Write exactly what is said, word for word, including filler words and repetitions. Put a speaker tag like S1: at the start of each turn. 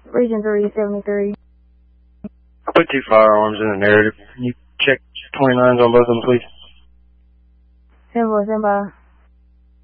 S1: Region three seventy-three.
S2: I put two firearms in the narrative. Can you check twenty-nines on both of them, please?
S1: ten four, stand by.